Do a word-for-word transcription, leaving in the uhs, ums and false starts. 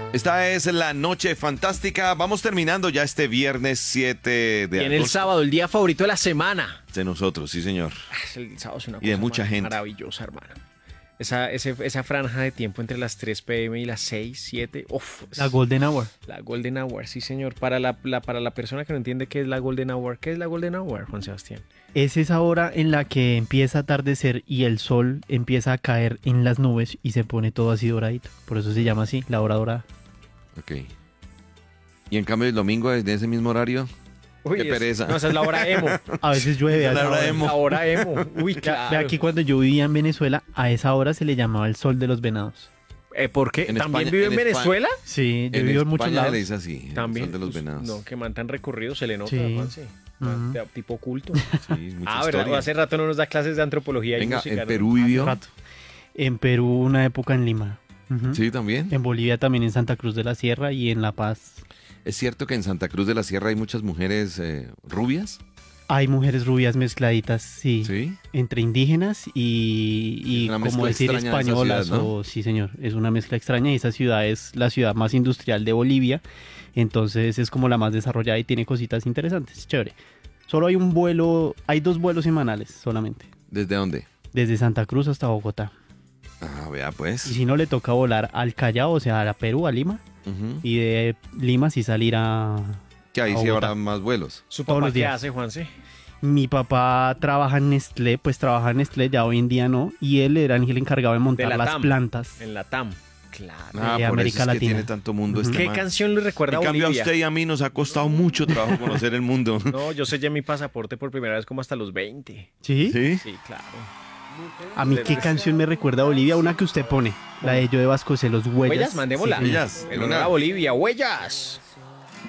Esta es la noche fantástica. Vamos terminando ya este viernes siete de Y en el agosto. sábado, el día favorito de la semana. De nosotros, sí, señor. Ah, El sábado es una Y de cosa mucha mar- gente. maravillosa, hermano. Esa, ese- esa franja de tiempo entre las tres pe eme y las seis, siete, uf, La Golden Hour. la Golden Hour, sí señor. Para la, la- para la persona que no entiende qué es la Golden Hour, ¿qué es la Golden Hour, Juan Sebastián? Es esa hora en la que empieza a atardecer y el sol empieza a caer en las nubes y se pone todo así doradito. Por eso se llama así, la hora dorada. Ok. Y en cambio el domingo, desde ese mismo horario, Uy, qué es- pereza. No, esa es la hora emo. A veces llueve. a La esa hora hora. emo. La hora emo. Uy, Vea- claro. Ve aquí cuando yo vivía en Venezuela, a esa hora se le llamaba el sol de los venados. Eh, ¿Por qué? En ¿También España- vive en, en España- Venezuela? Sí, yo en vivo en muchos España lados. le dice así, el También. sol de los Pues, venados. no, que man tan recorrido, se le nota, Sí. Juan, sí. Ujú. De- Tipo culto. Sí, mucha Ah, ¿verdad? historia. Hace rato no nos da clases de antropología y Venga, música, en ¿no? Perú vivió. Rato. En Perú una época en Lima. Ujú. Sí, también. En Bolivia también, en Santa Cruz de la Sierra y en La Paz. ¿Es cierto que en Santa Cruz de la Sierra hay muchas mujeres eh, rubias? Hay mujeres rubias mezcladitas, sí, Sí. entre indígenas y, y Es una como mezcla decir extraña de esa españolas. ciudad, ¿no? O, sí, señor, es una mezcla extraña y esa ciudad es la ciudad más industrial de Bolivia. Entonces es como la más desarrollada y tiene cositas interesantes, chévere. Solo hay un vuelo, hay dos vuelos semanales solamente, ¿Desde dónde? desde Santa Cruz hasta Bogotá. Ah, vea Y pues. si no, le toca volar al Callao, o sea, a Perú, a Lima. Ujú. Y de Lima sí salir a... Que ahí a sí Bogotá. habrá más vuelos. ¿Su todos papá los qué días. hace, Juanse? Mi papá trabaja en Nestlé, pues trabaja en Nestlé, ya hoy en día no. Y él era el encargado de montar la las TAM. plantas. En la T A M. Claro. Ah, de por América eso es que Latina. tiene tanto mundo este ¿Qué man. canción le recuerda En a cambio a Bolivia? usted y a mí nos ha costado mucho trabajo conocer el mundo. No, yo sellé mi pasaporte por primera vez como hasta los veinte. ¿Sí? ¿Sí? Sí, claro. A mí, ¿qué canción me recuerda a Bolivia? Una que usted pone, la de Joe Vasconcelos, Huellas. Huellas, mandémosla. Sí, señor. Huellas. En honor a Bolivia, huellas.